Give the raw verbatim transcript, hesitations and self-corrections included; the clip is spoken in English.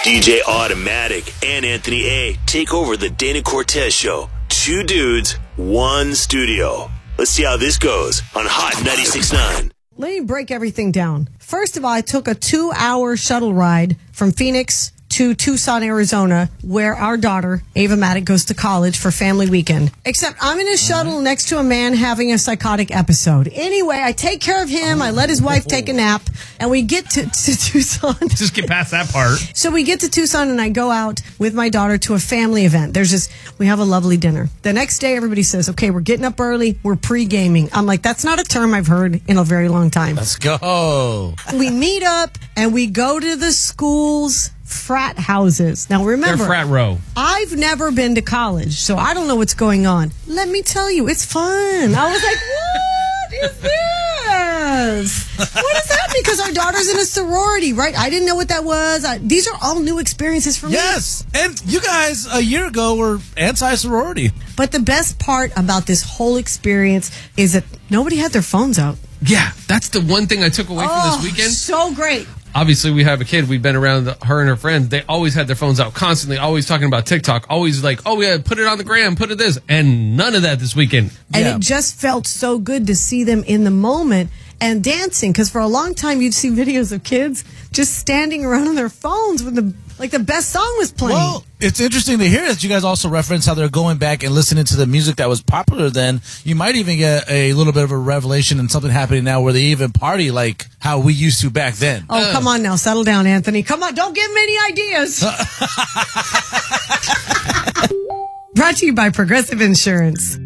D J Automatic and Anthony A take over the Dana Cortez Show. Two dudes, one studio. Let's see how this goes on Hot ninety-six point nine. Let me break everything down. First of all, I took a two-hour shuttle ride from Phoenix to Tucson, Arizona, where our daughter, Ava Matic, goes to college for family weekend. Except I'm in a shuttle next to a man having a psychotic episode. Anyway, I take care of him. I let his wife take a nap, and we get to, to Tucson. Just get past that part. So we get to Tucson, and I go out with my daughter to a family event. There's this, we have a lovely dinner. The next day, everybody says, okay, we're getting up early. We're pre-gaming. I'm like, that's not a term I've heard in a very long time. Let's go. We meet up, and we go to the school's frat houses. Now remember, They're frat row. I've never been to college, so I don't know what's going on. Let me tell you, it's fun. I was like, what is this? What is that? Because our daughter's in a sorority, right? I didn't know what that was. I, these are all new experiences for me. Yes. And you guys a year ago were anti-sorority. But the best part about this whole experience is that nobody had their phones out. Yeah, that's the one thing I took away oh, from this weekend. So great. Obviously, we have a kid. We've been around the, her and her friends. They always had their phones out constantly, always talking about TikTok, always like, oh, yeah, put it on the gram, put it this. And none of that this weekend. And Yeah. it just felt so good to see them in the moment and dancing. Because for a long time, you'd see videos of kids just standing around on their phones when the like the best song was playing. Well, it's interesting to hear that you guys also reference how they're going back and listening to the music that was popular then. You might even get a little bit of a revelation and something happening now where they even party like how we used to back then. Oh, uh. come on now. Settle down, Anthony. Come on. Don't give him any ideas. Brought to you by Progressive Insurance.